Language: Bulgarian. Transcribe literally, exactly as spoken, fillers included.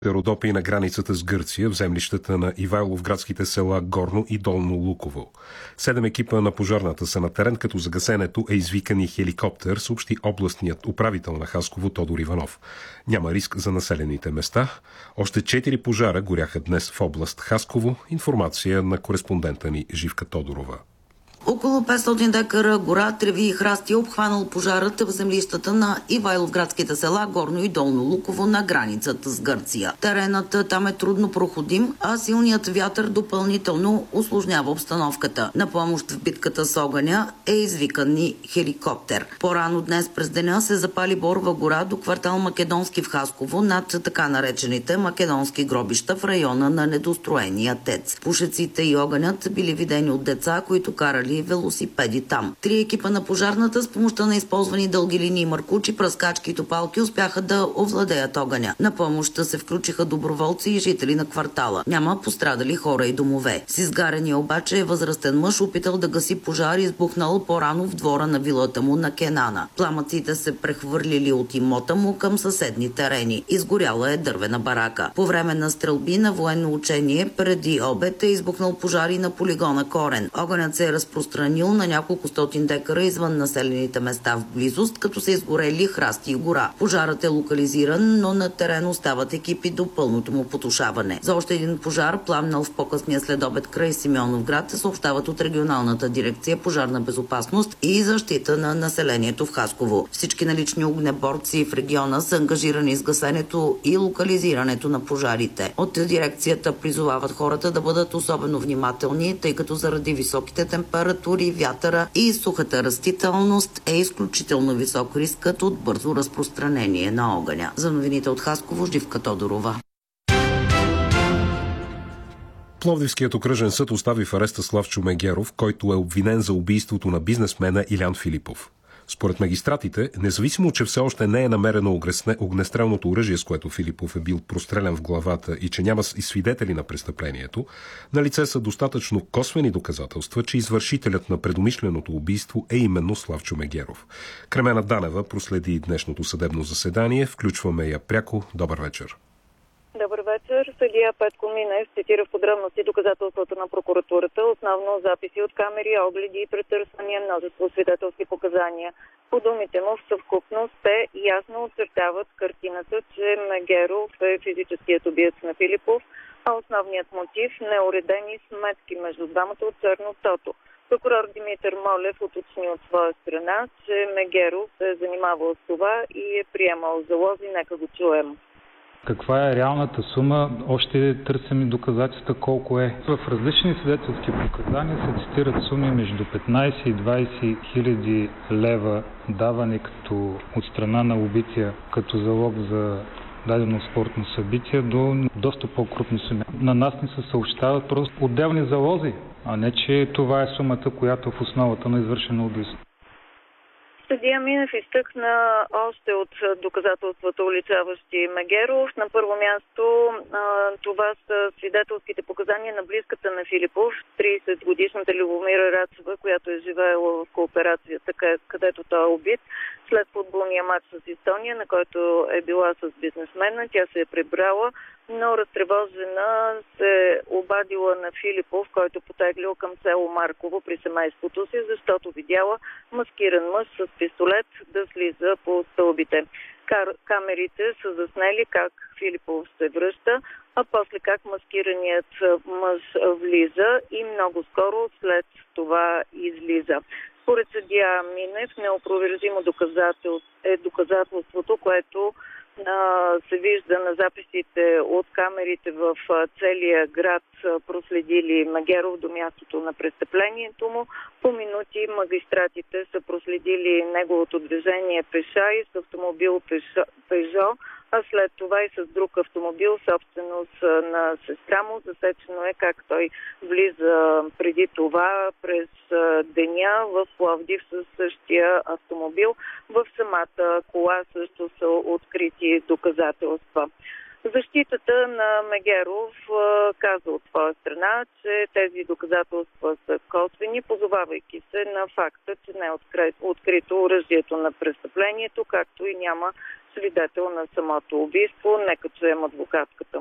Родопи на границата с Гърция в землищата на Ивайловградските села Горно и Долно Луково. Седем екипа на пожарната са на терен, като за гасенето е извикан и хеликоптер, съобщи областният управител на Хасково Тодор Иванов. Няма риск за населените места. Още четири пожара горяха днес в област Хасково. Информация на кореспондента ни Живка Тодорова. Около петстотин декара гора, треви и храсти е обхванал пожарът в землищата на Ивайловградските села Горно и Долно Луково на границата с Гърция. Теренът там е трудно проходим, а силният вятър допълнително усложнява обстановката. На помощ в битката с огъня е извикан и хеликоптер. По-рано днес през деня се запали борова гора до квартал Македонски в Хасково над така наречените македонски гробища в района на недостроения ТЕЦ. Пушеците и огънят били видени от деца, които карали велосипеди там. Три екипа на пожарната с помощта на използвани дълги линии, маркучи, пръскачки и топалки успяха да овладеят огъня. На помощта се включиха доброволци и жители на квартала. Няма пострадали хора и домове. С изгарения обаче е възрастен мъж, опитал да гаси пожар, избухнал по-рано в двора на вилата му на Кенана. Пламъците се прехвърлили от имота му към съседни терени. Изгоряла е дървена барака. По време на стрелби на военно учение преди обед е избухнал пожар и на полигона Корен. Огънят се е разпространил на няколко стотин декара извън населените места в близост, като са изгорели храсти и гора. Пожарът е локализиран, но на терен остават екипи до пълното му потушаване. За още един пожар, пламнал в по-късния следобед край Симеоновград, съобщават от регионалната дирекция пожарна безопасност и защита на населението в Хасково. Всички налични огнеборци в региона са ангажирани с гасенето и локализирането на пожарите. От дирекцията призовават хората да бъдат особено внимателни, тъй като заради високите температури, вятъра и сухата растителност е изключително висок рискът от бързо разпространение на огъня. За новините от Хасково, Живка Тодорова. Пловдивският окръжен съд остави в ареста Славчо Мегеров, който е обвинен за убийството на бизнесмена Илян Филипов. Според магистратите, независимо, че все още не е намерено огнестрелното оръжие, с което Филипов е бил прострелян в главата и че няма и свидетели на престъплението, налице са достатъчно косвени доказателства, че извършителят на предумишленото убийство е именно Славчо Мегеров. Кремена Данева проследи днешното съдебно заседание. Включваме я пряко. Добър вечер. Добър вечер. Съдия Петко Минев цитира в подробности доказателствата на прокуратурата, основно записи от камери, огледи и претърсвания, множество свидетелски показания. По думите му в съвкупност те ясно очертават картината, че Мегеров е физическият убиец на Филипов, а основният мотив – неуредени сметки между двамата от чернотото. Прокурор Димитър Молев уточни от своя страна, че Мегеров се е занимавал с това и е приемал залози. Нека го чуем. Каква е реалната сума? Още търсим и доказателства колко е. В различни свидетелски показания се цитират суми между петнайсет и двайсет хиляди лева, давани като от страна на убития като залог за дадено спортно събитие, до доста по-крупни суми. На нас ни се съобщават просто отделни залози, а не че това е сумата, която е в основата на извършено убийство. Съдия Минев изтъкна още от доказателствата, уличаващи Мегеров. На първо място това са свидетелските показания на близката на Филипов, трийсетгодишната Любомира Рацева, която е живеела в кооперацията, където той е убит. След футболния матч с Естония, на който е била с бизнесмена, тя се е прибрала, но разтревожена се обадила на Филипов, който потеглил към село Марково при семейството си, защото видяла маскиран мъж с пистолет да слиза по стълбите. Кар- камерите са заснели как Филипов се връща, а после как маскираният мъж влиза и много скоро след това излиза. Според съдия Минев неопровержимо доказателство е доказателството, което се вижда на записите от камерите в целия град, проследили Мегеров до мястото на престъплението му. По минути магистратите са проследили неговото движение пеша и с автомобил Пежо, а след това и с друг автомобил, собственост на сестра му. Засечено е как той влиза преди това през деня в Пловдив със същия автомобил. В самата кола също са открити доказателства. Защитата на Мегеров каза от своя страна, че тези доказателства са косвени, позовавайки се на факта, че не е открито оръжието на престъплението, както и няма свидетел на самото убийство. Нека чуем адвокатката.